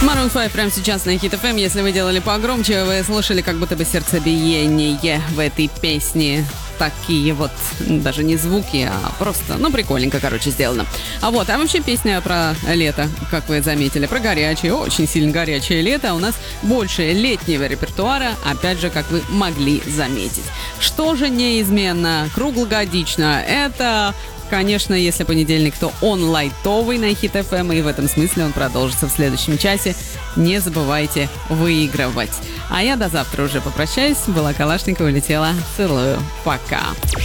Maroon 5 прямо сейчас на Hit FM. Если вы делали погромче, вы слышали как будто бы сердцебиение в этой песне. Такие вот, даже не звуки, а просто, прикольненько, сделано. А вообще песня про лето, как вы заметили, про горячее, очень сильно горячее лето. У нас больше летнего репертуара, опять же, как вы могли заметить. Что же неизменно, круглогодично, это... Конечно, если понедельник, то он лайтовый на Hit FM, и в этом смысле он продолжится в следующем часе. Не забывайте выигрывать. А я до завтра уже попрощаюсь. Была Калашникова, улетела. Целую. Пока.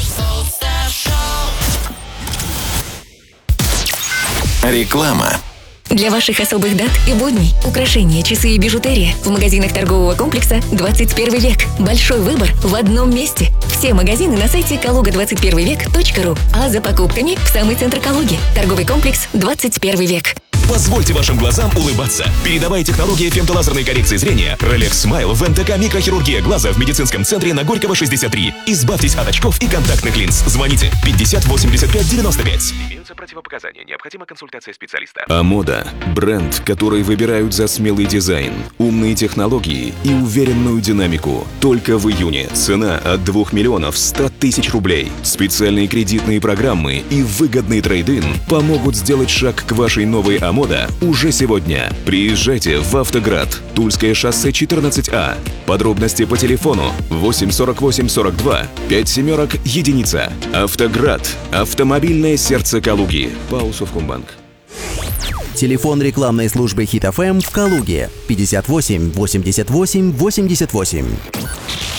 Реклама. Для ваших особых дат и будней украшения, часы и бижутерия в магазинах торгового комплекса 21 век. Большой выбор в одном месте. Все магазины на сайте kaluga21vek.ru. А за покупками в самый центр Калуги. Торговый комплекс 21 век. Позвольте вашим глазам улыбаться. Передовая технология фемтолазерной коррекции зрения Relax Smile в НТК микрохирургия глаза в медицинском центре на Горького 63. Избавьтесь от очков и контактных линз. Звоните 50 85 95. Имеются противопоказания. Необходима консультация специалиста. Амода – бренд, который выбирают за смелый дизайн, умные технологии и уверенную динамику. Только в июне цена от 2 миллионов 100 тысяч рублей. Специальные кредитные программы и выгодный трейд-ин помогут сделать шаг к вашей новой Амода уже сегодня. Приезжайте в Автоград, Тульское шоссе 14А. Подробности по телефону 8 48 42 5 семерок единица. Автоград. Автомобильное сердце Калуги. ПАО Совкомбанк. Телефон рекламной службы Hit FM в Калуге 58 88 88.